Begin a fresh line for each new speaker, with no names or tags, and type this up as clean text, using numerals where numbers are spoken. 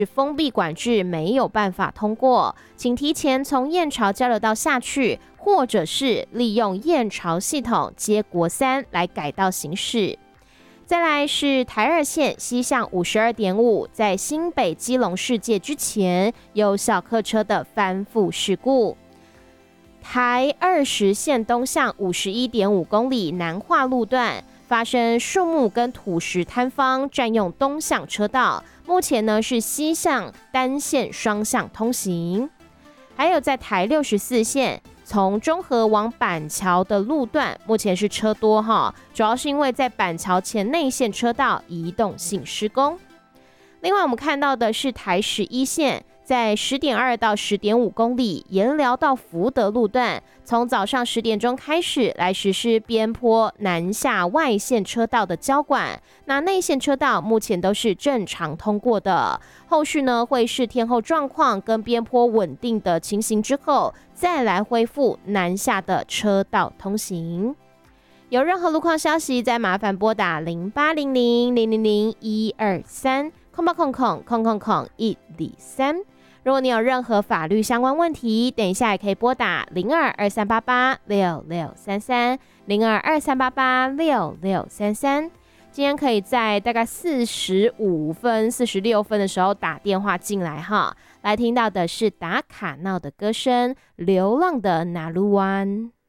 封闭管制没有办法通过，请提前从燕巢交流道下去，或者是利用燕巢系统接国三来改道行驶。再来是台二线西向52.5，在新北基隆世界之前有小客车的翻覆事故。台20线东向51.5公里南化路段发生树木跟土石坍方占用东向车道，目前呢是西向单线双向通行。还有在台64线从中和往板桥的路段，目前是车多哈，主要是因为在板桥前内线车道移动性施工。另外我们看到的是台11线，在10.2到10.5公里延寮到福德路段，从早上10点钟开始来实施边坡南下外线车道的交管，那内线车道目前都是正常通过的，后续呢会视天候状况跟边坡稳定的情形之后，再来恢复南下的车道通行。有任何路况消息，再麻烦拨打08000001230800000123。如果你有任何法律相关问题，等一下也可以拨打02238866330223886633。今天可以在大概45分、46分的时候打电话进来哈，来听到的是达卡闹的歌声《流浪的那鲁湾》。